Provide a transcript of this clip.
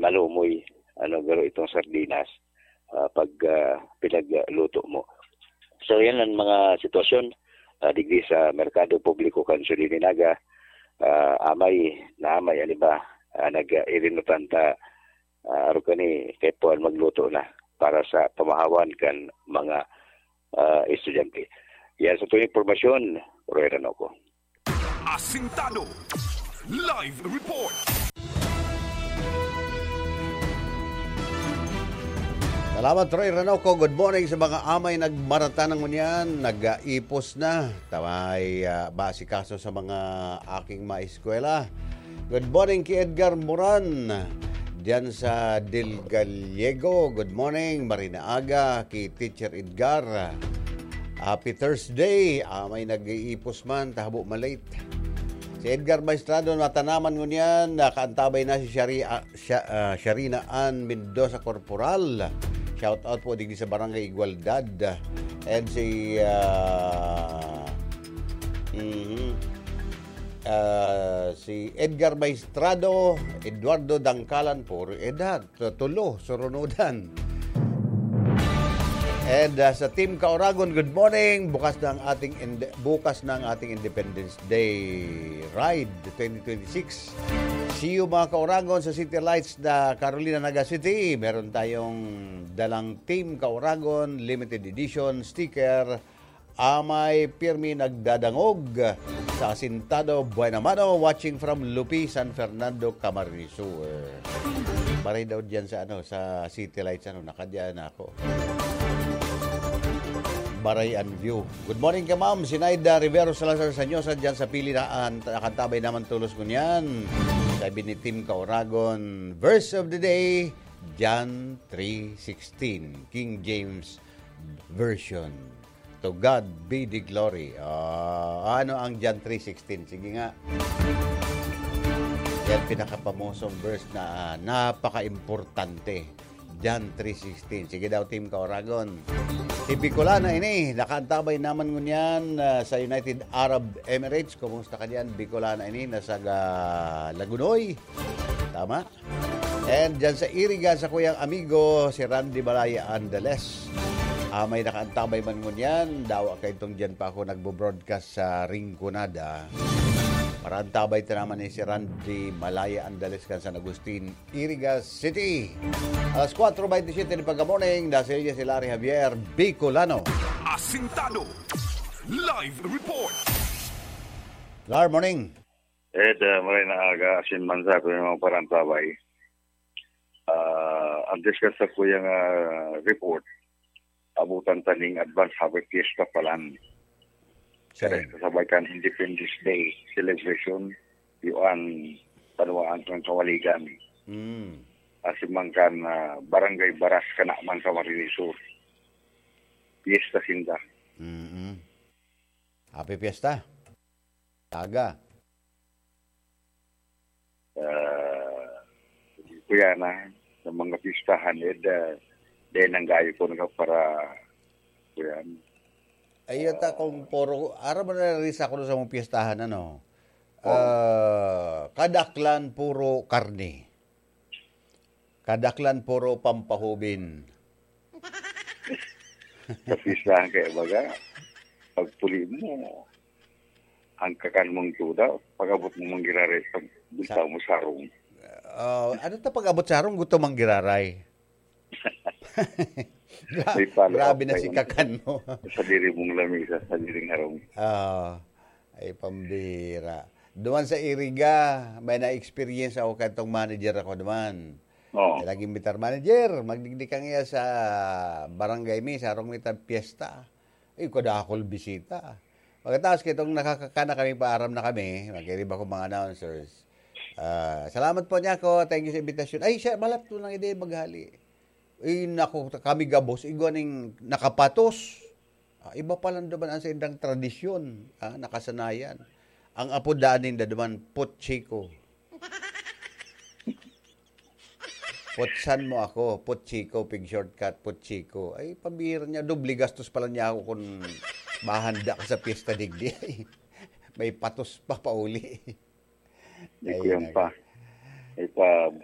malumoy garo itong sardinas pag pinagluto mo. So yan ang mga sitwasyon digdi sa merkado publiko kan Sulinaga. Amay ani ba nag-irinutan ta aro kani kay puan magluto na para sa pamahawan kan mga estudyante. Yan sa tuwing impormasyon, Roy Ranoco. Asintado Live Report. Salamat, Roy Ranoco. Good morning sa mga amay nagmarata ng munyan, nag-ipos na. Tamay basikaso sa mga aking maeskwela. Good morning kay Edgar Moran diyan sa Del Gallego. Good morning, Marina Aga, kay Teacher Edgar. Happy Thursday. May nag-iipos man, tahabo malate. Si Edgar Maestrado, matanaman mo niyan. Nakaantabay na si Sharina Ann Mendoza Corporal. Shout out po digdi sa Barangay Igualdad. And si si Edgar Maestrado, Eduardo Dangkalan po, edad, tulo, surunudan. And sa Team Kaoragon, good morning. Bukas ng ating Independence Day Ride 2026. See you mga Kaoragon sa City Lights na Carolina, Naga City. Meron tayong dalang Team Kaoragon Limited Edition sticker. Amay pirmi nagdadangog sa Asintado, Buenamano, watching from Lupi, San Fernando, Camarines Sur. Maray daw dyan sa City Lights, nakadyan ako. Barayan View. Good morning ka, ma'am. Sinaida Rivero Salazar Sanyosa dyan sa Pilinaan. Nakatabay naman tulos ko niyan. Sabi ni Team Kaoragon, verse of the day, John 3:16, King James Version. To God be the glory. Ano ang John 3:16? Sige nga. Yan pinakapamosong verse na napaka-importante. John 3:16. Sige daw, Team Kaoragon. Si Bicolana ini, nakaantabay naman ngunyan sa United Arab Emirates. Kumusta ka diyan, Bicolana ini? Nasa Lagunoy. Tama? And dyan sa Iriga, sa kuyang amigo, si Randy Balaya Andales. May nakaantabay man ngunyan. Dawa kayo itong dyan pa ako nagbo-broadcast sa Rinconada. Para antabay ito naman si Randy Malaya Andales kan San Agustin, Iriga City. Alas 4:27 ng pagka-morning, nasa iyo si Larry Javier Bicolano. Asintado Live Report. Lar, morning. Marina Aga, Asin Manza, ko yung mga parantabay. Ang discuss sa kuyang report, abutan taning advance harvest fiesta palan. Kasabay kan Independence Day celebration yuan panuwaan ng kawaligan. Asimang kan barangay Baras kana man Camarines Sur. Fiesta sinda. Happy fiesta. Taga. Kuya na sa mga pistahan de nanggayo ko na para kuya. Ayun ta kung puro, araw mo na risa ko sa mong piyestahan, kadaklan puro karne. Kadaklan puro pampahubin. Sa pistahan kayo baga, pagpuli mo, ang kakan mong tuda, pag-abot mo mong giraray, gusto mo sarong. Ano ta pag-abot sarong, gusto mong giraray? Grabe na si kakan mo. Sa diri mong lamisa, sa diring harong. Ay pambira. Duman sa Iriga, may na-experience ako katong manager ako duman. Laging bitar manager, magdigdi kang iya sa barangay mi, sa arong mitang piyesta. Ay, kodakol bisita. Pagkatapos kitong nakakakana kami, paaram na kami, magkirib ako mga announcers. Salamat po niya ako, thank you sa invitation. Ay, siya, malat po lang ide maghali. Naku, kami gabos, iguaning nakapatos. Iba pa lang naman ang sa indang tradisyon, nakasanayan. Ang apodaanin na naman, Potchiko. Potsan mo ako, Potchiko, pig shortcut, Potchiko. Ay, pambihira niya, doble gastos pala niya ako kung mahanda ka sa pista digdi. May patos pa pauli. Ay, yan pa. Ay pa,